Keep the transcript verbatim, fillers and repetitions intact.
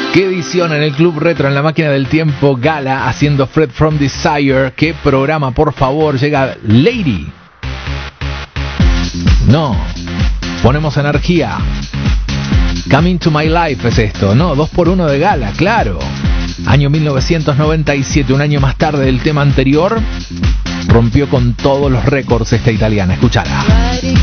Qué edición en el Club Retro, en la máquina del tiempo, Gala haciendo Fred from Desire. Qué programa, por favor. Llega Lady. No, ponemos energía. Coming to My Life es esto, no, dos por uno de Gala, claro. Año mil novecientos noventa y siete, un año más tarde del tema anterior, rompió con todos los récords esta italiana. Escuchala.